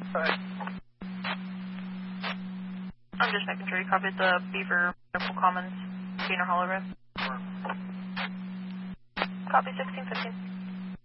Right. I'm just making sure you copied the Beaver Medical Commons, Beaner Hollow Road. Copy 1615.